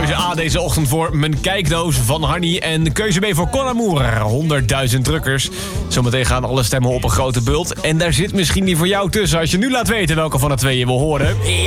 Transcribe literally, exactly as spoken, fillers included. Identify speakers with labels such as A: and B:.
A: Keuze A deze ochtend voor Mijn Kijkdoos van Hanny. En keuze B voor Con Amour, honderdduizend drukkers. Zometeen gaan alle stemmen op een grote bult. En daar zit misschien die voor jou tussen als je nu laat weten welke van de twee je wil horen.